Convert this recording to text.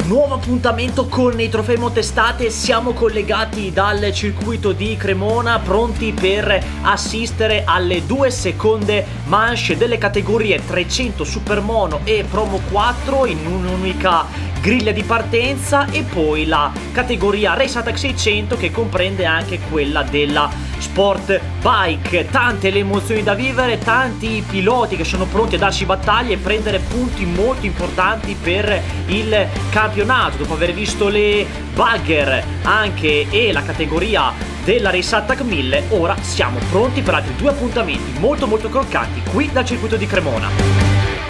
Nuovo appuntamento con i trofei Motestate, siamo collegati dal circuito di Cremona, pronti per assistere alle due seconde manche delle categorie 300 Supermono e Promo 4 in un'unica griglia di partenza, e poi la categoria Race Attack 600 che comprende anche quella della Sport Bike. Tante le emozioni da vivere, tanti i piloti che sono pronti a darsi battaglia e prendere punti molto importanti per il campionato. Dopo aver visto le bugger anche e la categoria della Race Attack 1000, ora siamo pronti per altri due appuntamenti molto croccanti qui dal circuito di Cremona.